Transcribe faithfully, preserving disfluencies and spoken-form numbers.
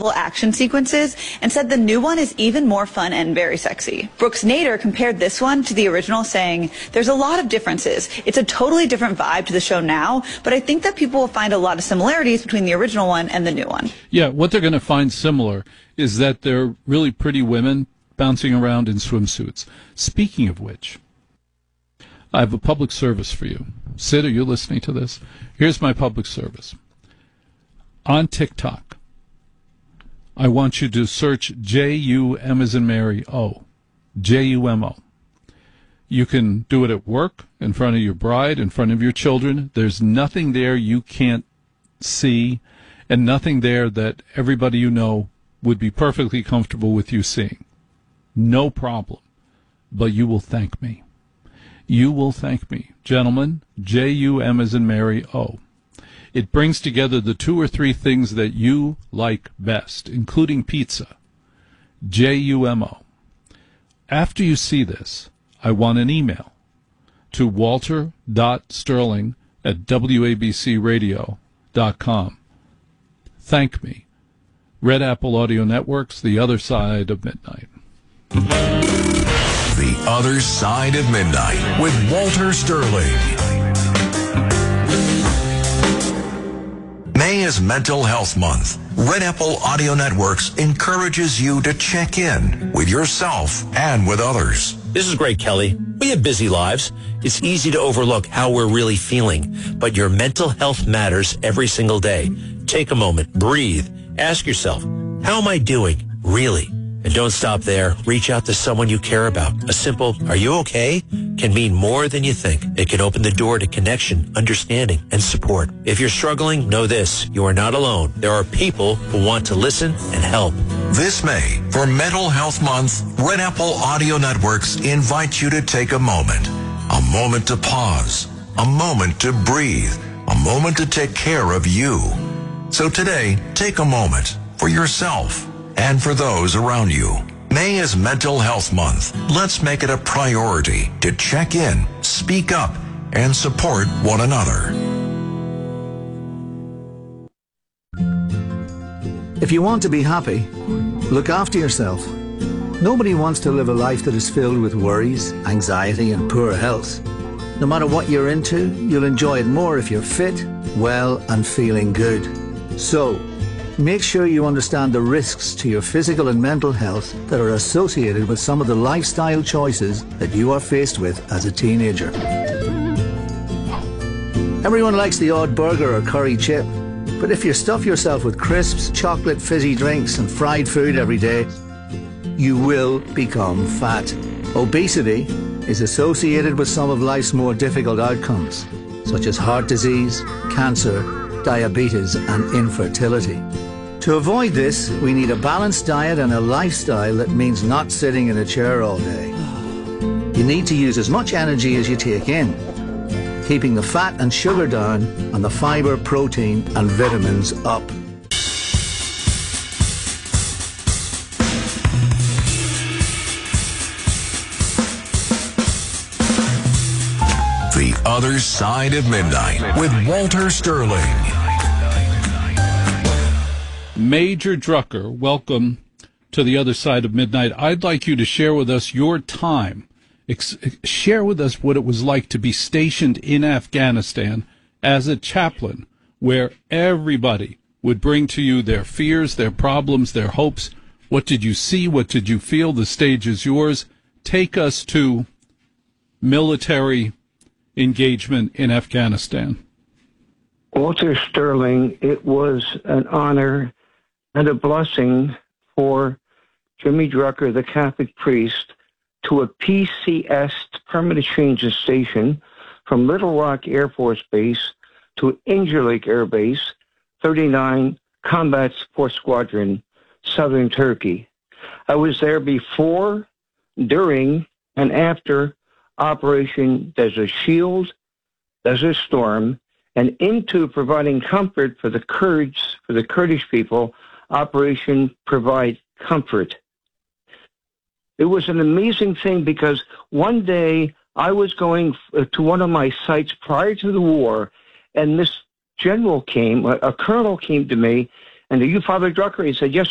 level action sequences and said the new one is even more fun and very sexy. Brooks Nader compared this one to the original, saying, "There's a lot of differences. It's a totally different vibe to the show now, but I think that people will find a lot of similarities between the original one and the new one." Yeah, what they're going to find similar is that they're really pretty women bouncing around in swimsuits. Speaking of which, I have a public service for you. Sid, are you listening to this? Here's my public service. On TikTok, I want you to search J U M as in Mary O. J U M O. You can do it at work, in front of your bride, in front of your children. There's nothing there you can't see, and nothing there that everybody you know would be perfectly comfortable with you seeing. No problem. But you will thank me. You will thank me. Gentlemen, J U M as in Mary O. It brings together the two or three things that you like best, including pizza. J U M O. After you see this, I want an email to walter.sterling at w a b c radio dot com. Thank me. Red Apple Audio Networks, The Other Side of Midnight. The Other Side of Midnight with Walter Sterling. May is Mental Health Month. Red Apple Audio Networks encourages you to check in with yourself and with others. This is Greg Kelly. We have busy lives. It's easy to overlook how we're really feeling, but your mental health matters every single day. Take a moment, breathe, ask yourself, how am I doing, really? And don't stop there. Reach out to someone you care about. A simple, "Are you okay?" can mean more than you think. It can open the door to connection, understanding, and support. If you're struggling, know this. You are not alone. There are people who want to listen and help. This May, for Mental Health Month, Red Apple Audio Networks invite you to take a moment. A moment to pause. A moment to breathe. A moment to take care of you. So today, take a moment for yourself and for those around you. May is Mental Health Month. Let's make it a priority to check in, speak up, and support one another. If you want to be happy, look after yourself. Nobody wants to live a life that is filled with worries, anxiety, and poor health. No matter what you're into, you'll enjoy it more if you're fit, well, and feeling good. So, make sure you understand the risks to your physical and mental health that are associated with some of the lifestyle choices that you are faced with as a teenager. Everyone likes the odd burger or curry chip, but if you stuff yourself with crisps, chocolate, fizzy drinks, and fried food every day, you will become fat. Obesity is associated with some of life's more difficult outcomes, such as heart disease, cancer, diabetes, and infertility. To avoid this, we need a balanced diet and a lifestyle that means not sitting in a chair all day. You need to use as much energy as you take in, keeping the fat and sugar down and the fiber, protein, and vitamins up. The Other Side of Midnight with Walter Sterling. Major Drucker, welcome to The Other Side of Midnight. I'd like you to share with us your time. Ex- share with us what it was like to be stationed in Afghanistan as a chaplain, where everybody would bring to you their fears, their problems, their hopes. What did you see? What did you feel? The stage is yours. Take us to military engagement in Afghanistan. Walter Sterling, it was an honor and a blessing for Jimmy Drucker, the Catholic priest, to a P C S, Permanent Changes Station, from Little Rock Air Force Base to Angel Lake Air Base, thirty-nine Combat Support Squadron, Southern Turkey. I was there before, during, and after Operation Desert Shield, Desert Storm, and into providing comfort for the Kurds, for the Kurdish people, Operation Provide Comfort. It was an amazing thing because one day I was going to one of my sites prior to the war, and this general came, a, a colonel came to me, and, "Are you Father Drucker?" He said, "Yes,